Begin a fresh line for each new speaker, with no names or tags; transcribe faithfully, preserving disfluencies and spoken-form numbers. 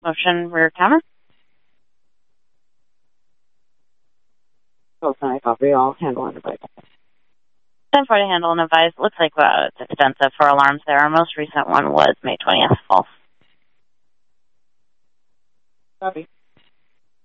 Motion rear counter.
Oh, sorry, copy. I'll handle and advise.
ten forty handle and advise. Looks like uh, it's extensive for alarms there. Our most recent one was May twentieth. False.
Copy.